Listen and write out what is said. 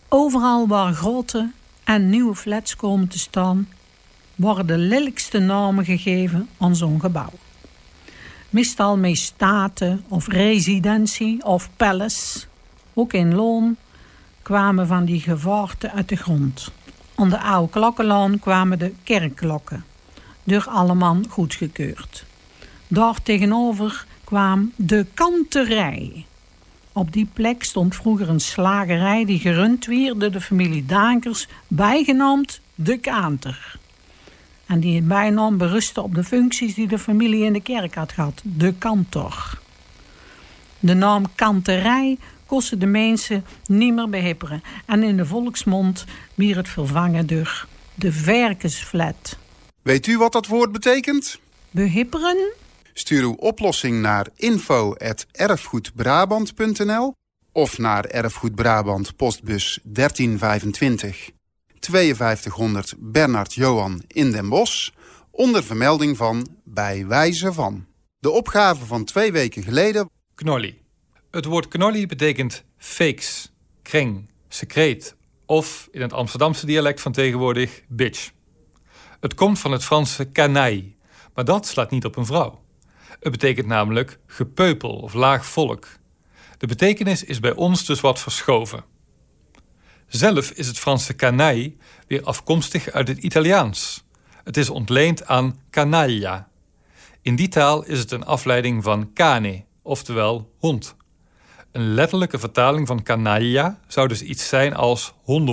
Overal waar grotten en nieuwe flats komen te staan, worden de lelijkste namen gegeven aan zo'n gebouw. Meestal met staten of residentie of palace. Ook in Loon kwamen van die gevaarten uit de grond. Aan de oude klokkenlaan kwamen de kerkklokken, door alleman goedgekeurd. Daar tegenover kwam de kanterij. Op die plek stond vroeger een slagerij die gerund werd door de familie Dankers, bijgenaamd de Kanter. En die bijnaam berustte op de functies die de familie in de kerk had gehad, de kantor. De naam kanterij kostte de mensen niet meer behipperen. En in de volksmond werd het vervangen door de Verkensflat. Weet u wat dat woord betekent? Behipperen? Stuur uw oplossing naar info@erfgoedbrabant.nl of naar Erfgoed Brabant postbus 1325 5200 Bernard Johan in Den Bosch onder vermelding van bij wijze van. De opgave van 2 weken geleden. Knolly. Het woord knolly betekent fakes, kring, secreet of in het Amsterdamse dialect van tegenwoordig bitch. Het komt van het Franse canaille, maar dat slaat niet op een vrouw. Het betekent namelijk gepeupel of laag volk. De betekenis is bij ons dus wat verschoven. Zelf is het Franse canaille weer afkomstig uit het Italiaans. Het is ontleend aan canaglia. In die taal is het een afleiding van cane, oftewel hond. Een letterlijke vertaling van canaglia zou dus iets zijn als honden